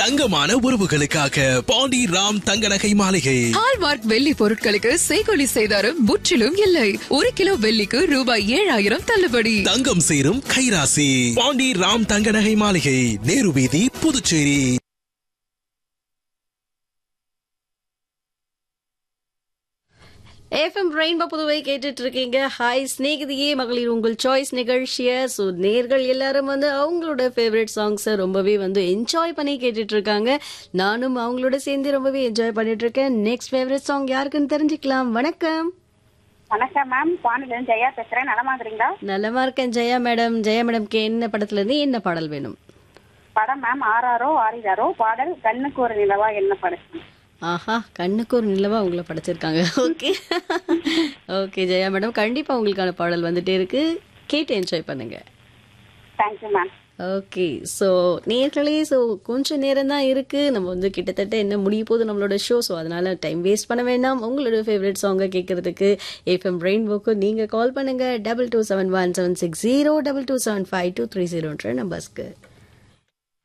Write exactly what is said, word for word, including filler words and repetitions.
தங்கமான உறவுகளுக்காக பாண்டி ராம் தங்க நகை மாளிகை. ஹால்மார்க் வெள்ளி பொருட்களுக்கு செய்கூலி சேதாரம் முற்றிலும் இல்லை. ஒரு கிலோ வெள்ளிக்கு ரூபாய் ஏழாயிரம் தள்ளுபடி. தங்கம் சேரும் கைராசி பாண்டி ராம் தங்க நகை மாளிகை, நேரு வீதி, புதுச்சேரி. எஃப்எம் ரெயின்போ புதுவை கேட்டுட்டு இருக்கீங்க. ஹாய் ஸ்நேகிதியே மகளிர் உங்கள் சாய்ஸ் நிகழ்ச்சிய. ஸோ நேர்கள் எல்லாரும் வந்து அவங்களோட ஃபேவரட் சாங்ஸை ரொம்பவே வந்து என்ஜாய் பண்ணி கேட்டுட்டு இருக்காங்க. நானும் அவங்களோட சேர்ந்து ரொம்பவே என்ஜாய் பண்ணிட்டு இருக்கேன். நெக்ஸ்ட் ஃபேவரட் சாங் யாருக்குன்னு தெரிஞ்சுக்கலாம். வணக்கம். வணக்கம் மேம், பாண்டில ஜெயா பேசுறேன். நலமா இருக்கீங்களா? நலமா இருக்கேன் ஜெயா மேடம். ஜெயா மேடம்க்கு என்ன படத்துல இருந்து என்ன பாடல் வேணும்? படம் மேம் ஆறாரோ ஆறிதாரோ, பாடல் கண்ணுக்கு ஒரு நிலவா என்ன படம். ஆஹா, கண்ணுக்கு ஒரு நிலவா உங்களை படைச்சிருக்காங்க. ஓகே ஓகே ஜெயா மேடம், கண்டிப்பா உங்களுக்கான பாடல் வந்துட்டே இருக்கு, கேட்டு என்ஜாய் பண்ணுங்க. Thank you ma'am. ஓகே, ஸோ நேர்களே, ஸோ கொஞ்சம் நேரம் தான் இருக்கு, நம்ம வந்து கிட்டத்தட்ட என்ன முடிய போகுது நம்மளோட ஷோ. ஸோ அதனால டைம் வேஸ்ட் பண்ண வேண்டாம். உங்களோட ஃபேவரட் சாங்கை கேட்கறதுக்கு எஃப்எம் ரெயின்போக்கு நீங்க கால் பண்ணுங்க double two seven one seven six zero double two seven five two three ஜீரோன்ற நம்பர்ஸ்க்கு.